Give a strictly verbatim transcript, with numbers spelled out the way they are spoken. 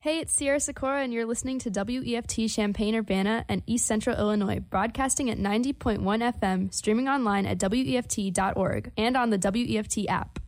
Hey, it's Sierra Sikora, and you're listening to W E F T Champaign-Urbana and East Central Illinois, broadcasting at ninety point one F M, streaming online at W E F T dot org, and on the W E F T app.